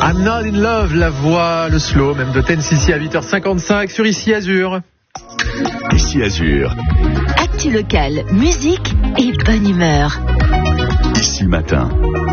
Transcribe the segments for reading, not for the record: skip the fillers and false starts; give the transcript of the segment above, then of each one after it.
I'm not in love, la voix, le slow, même de Ten-Sissi à 8h55 sur Ici Azur. Ici Azur. Actu local, musique et bonne humeur. Ici matin.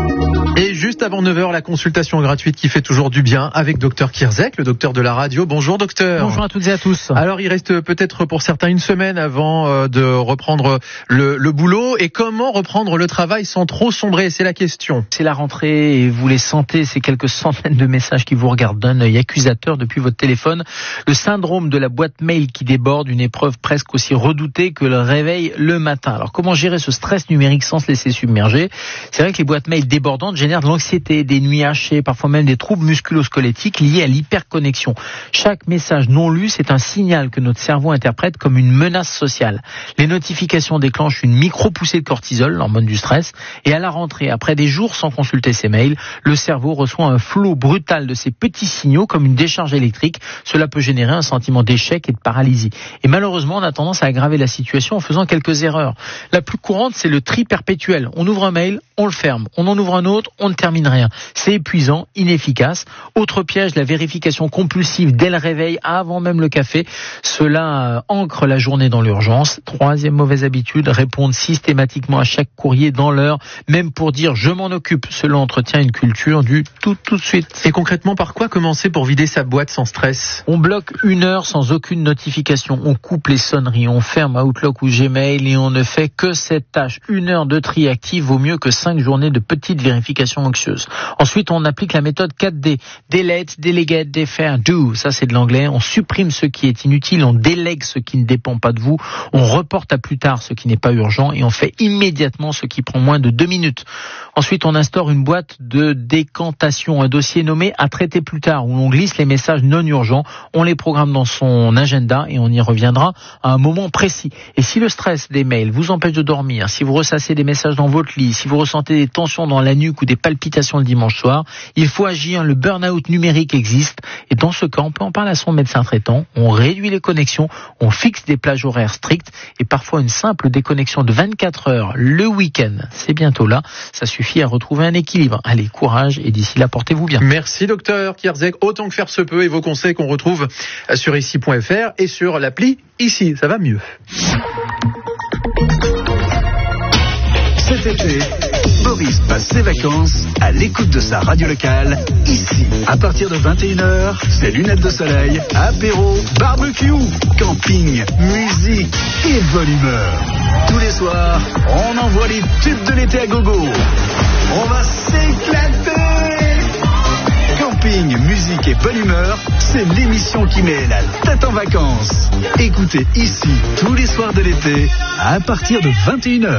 Et juste avant 9h, la consultation gratuite qui fait toujours du bien avec Dr Kierzek, le docteur de la radio. Bonjour docteur. Bonjour à toutes et à tous. Alors il reste peut-être pour certains une semaine avant de reprendre le boulot. Et comment reprendre le travail sans trop sombrer? C'est la question. C'est la rentrée et vous les sentez, ces quelques centaines de messages qui vous regardent d'un œil accusateur depuis votre téléphone. Le syndrome de la boîte mail qui déborde, une épreuve presque aussi redoutée que le réveil le matin. Alors comment gérer ce stress numérique sans se laisser submerger? C'est vrai que les boîtes mail débordantes génèrent de l'anxiété, des nuits hachées, parfois même des troubles musculo-squelettiques liés à l'hyperconnexion. Chaque message non lu, c'est un signal que notre cerveau interprète comme une menace sociale. Les notifications déclenchent une micro-poussée de cortisol, l'hormone du stress, et à la rentrée, après des jours sans consulter ses mails, le cerveau reçoit un flot brutal de ces petits signaux comme une décharge électrique. Cela peut générer un sentiment d'échec et de paralysie. Et malheureusement, on a tendance à aggraver la situation en faisant quelques erreurs. La plus courante, c'est le tri perpétuel. On ouvre un mail, on le ferme. On en ouvre un autre, on ne termine rien. C'est épuisant, inefficace. Autre piège, la vérification compulsive dès le réveil, avant même le café. Cela ancre la journée dans l'urgence. Troisième mauvaise habitude, répondre systématiquement à chaque courrier dans l'heure, même pour dire je m'en occupe. Cela entretient une culture du tout de suite. Et concrètement, par quoi commencer pour vider sa boîte sans stress? On bloque 1 heure sans aucune notification. On coupe les sonneries, on ferme Outlook ou Gmail et on ne fait que cette tâche. 1 heure de tri actif vaut mieux que 5 journées de petites vérifications anxieuses. Ensuite, on applique la méthode 4D. Delete, delegate, defer, do. Ça, c'est de l'anglais. On supprime ce qui est inutile, on délègue ce qui ne dépend pas de vous, on reporte à plus tard ce qui n'est pas urgent et on fait immédiatement ce qui prend moins de 2 minutes. Ensuite, on instaure une boîte de décantation, un dossier nommé à traiter plus tard où on glisse les messages non urgents, on les programme dans son agenda et on y reviendra à un moment précis. Et si le stress des mails vous empêche de dormir, si vous ressassez des messages dans votre lit, si vous ressentez des tensions dans la nuque ou des palpitations le dimanche soir, il faut agir. Le burn-out numérique existe et dans ce cas, on peut en parler à son médecin traitant. On réduit les connexions, on fixe des plages horaires strictes et parfois une simple déconnexion de 24 heures le week-end. C'est bientôt là. Ça suffit à retrouver un équilibre. Allez, courage et d'ici là, portez-vous bien. Merci docteur Kierzek. Autant que faire se peut et vos conseils qu'on retrouve sur ici.fr et sur l'appli Ici. Ça va mieux. Cet été, Boris passe ses vacances à l'écoute de sa radio locale, ici. À partir de 21h, c'est lunettes de soleil, apéro, barbecue, camping, musique et bonne humeur. Tous les soirs, on envoie les tubes de l'été à gogo. On va s'éclater. Camping, musique et bonne humeur, c'est l'émission qui met la tête en vacances. Écoutez ici tous les soirs de l'été à partir de 21h.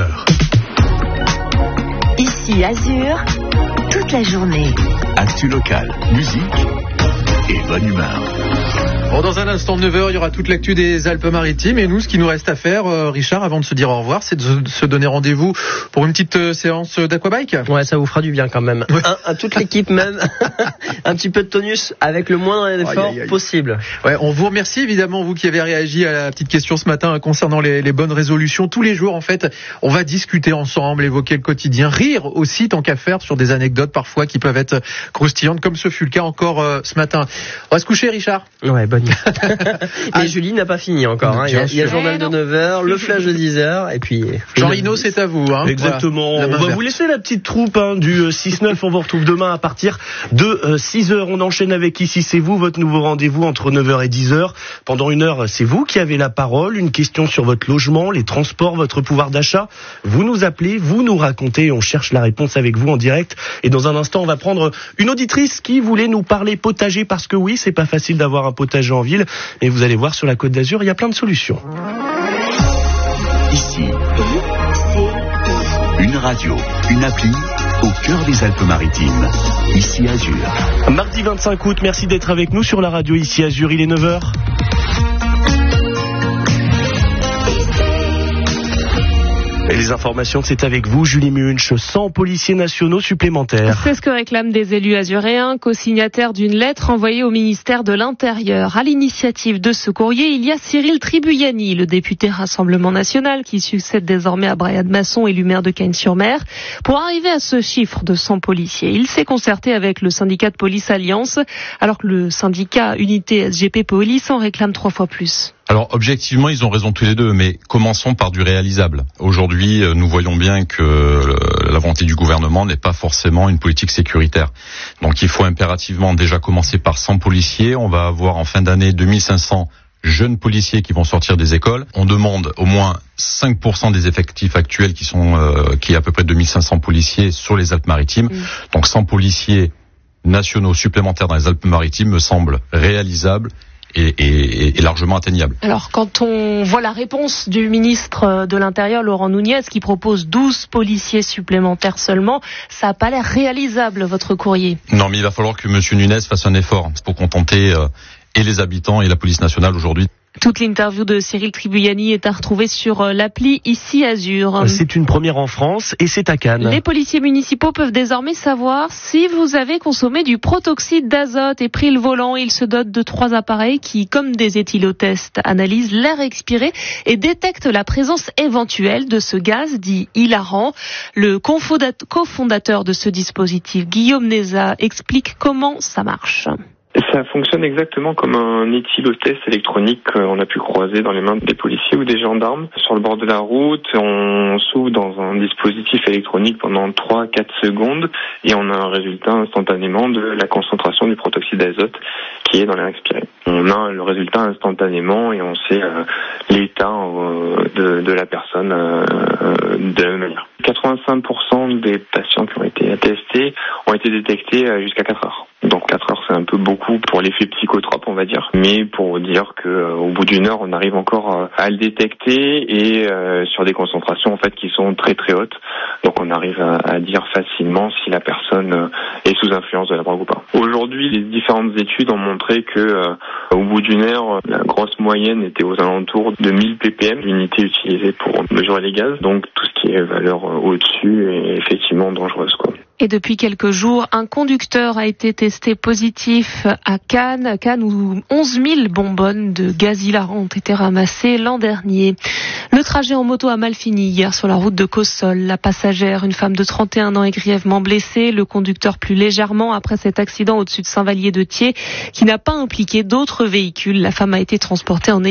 Ici Azur, toute la journée. Actu locale, musique et bonne humeur. Bon, dans un instant de 9h, il y aura toute l'actu des Alpes-Maritimes. Et nous, ce qui nous reste à faire, Richard, avant de se dire au revoir, c'est de se donner rendez-vous pour une petite séance d'aquabike. Ouais, ça vous fera du bien quand même. Ouais. À toute l'équipe même. Un petit peu de tonus avec le moindre effort possible. Ouais, on vous remercie évidemment, vous qui avez réagi à la petite question ce matin concernant les bonnes résolutions. Tous les jours, en fait, on va discuter ensemble, évoquer le quotidien, rire aussi tant qu'à faire sur des anecdotes parfois qui peuvent être croustillantes, comme ce fut le cas encore ce matin. On va se coucher, Richard. Ouais, bonne nuit. Et Julie n'a pas fini encore. Il y a le journal de 9h, le flash de 10h, et puis... Jean Rino, c'est à vous. Exactement. Voilà, on va vous laisser la petite troupe du 6-9. On vous retrouve demain à partir de 6h. On enchaîne avec Ici, c'est vous, votre nouveau rendez-vous entre 9h et 10h. Pendant 1 heure, c'est vous qui avez la parole. Une question sur votre logement, les transports, votre pouvoir d'achat. Vous nous appelez, vous nous racontez, on cherche la réponse avec vous en direct. Et dans un instant, on va prendre une auditrice qui voulait nous parler potager, parce que oui, c'est pas facile d'avoir un potager en ville. Et vous allez voir, sur la Côte d'Azur, il y a plein de solutions. Ici, une radio, une appli au cœur des Alpes-Maritimes. Ici Azur. Mardi 25 août, merci d'être avec nous sur la radio Ici Azur, il est 9h. Et les Les informations, c'est avec vous, Julie Munch. 100 policiers nationaux supplémentaires. C'est ce que réclament des élus azuréens, co-signataires d'une lettre envoyée au ministère de l'Intérieur. À l'initiative de ce courrier, il y a Cyril Tribuyani, le député Rassemblement National, qui succède désormais à Brian Masson, élu maire de Cagnes-sur-Mer. Pour arriver à ce chiffre de 100 policiers, il s'est concerté avec le syndicat de police Alliance, alors que le syndicat Unité SGP Police en réclame 3 fois plus. Alors objectivement, ils ont raison tous les deux, mais commençons par du réalisable. Aujourd'hui, nous voyons bien que la volonté du gouvernement n'est pas forcément une politique sécuritaire. Donc il faut impérativement déjà commencer par 100 policiers. On va avoir en fin d'année 2500 jeunes policiers qui vont sortir des écoles. On demande au moins 5% des effectifs actuels qui est à peu près 2500 policiers sur les Alpes-Maritimes. Donc 100 policiers nationaux supplémentaires dans les Alpes-Maritimes me semble réalisable et largement atteignable. Alors, quand on voit la réponse du ministre de l'Intérieur, Laurent Nunez, qui propose 12 policiers supplémentaires seulement, ça n'a pas l'air réalisable, votre courrier. Non, mais il va falloir que M. Nunez fasse un effort pour contenter et les habitants et la police nationale aujourd'hui. Toute l'interview de Cyril Tribuyani est à retrouver sur l'appli Ici Azur. C'est une première en France et c'est à Cannes. Les policiers municipaux peuvent désormais savoir si vous avez consommé du protoxyde d'azote et pris le volant. Ils se dotent de 3 appareils qui, comme des éthylotests, analysent l'air expiré et détectent la présence éventuelle de ce gaz dit hilarant. Le cofondateur de ce dispositif, Guillaume Neza, explique comment ça marche. Ça fonctionne exactement comme un éthylotest électronique qu'on a pu croiser dans les mains des policiers ou des gendarmes. Sur le bord de la route, on s'ouvre dans un dispositif électronique pendant 3-4 secondes et on a un résultat instantanément de la concentration du protoxyde d'azote qui est dans l'air expiré. On a le résultat instantanément et on sait l'état de la personne de la même manière. 85% des patients qui ont été testés ont été détectés jusqu'à 4 heures. Donc 4 heures, c'est un peu beaucoup pour l'effet psychotrope, on va dire. Mais pour dire que au bout d'une heure, on arrive encore à le détecter et sur des concentrations en fait qui sont très très hautes. Donc on arrive à dire facilement si la personne est sous influence de la drogue ou pas. Aujourd'hui, les différentes études ont montré que au bout d'une heure, la grosse moyenne était aux alentours de 1000 ppm, l'unité utilisée pour mesurer les gaz. Donc tout ce qui est valeur au-dessus est effectivement dangereuse, quoi. Et depuis quelques jours, un conducteur a été testé positif à Cannes où 11 000 bonbonnes de gaz hilarant ont été ramassées l'an dernier. Le trajet en moto a mal fini hier sur la route de Cossol. La passagère, une femme de 31 ans, est grièvement blessée. Le conducteur plus légèrement après cet accident au-dessus de Saint-Vallier-de-Thiers qui n'a pas impliqué d'autres véhicules. La femme a été transportée en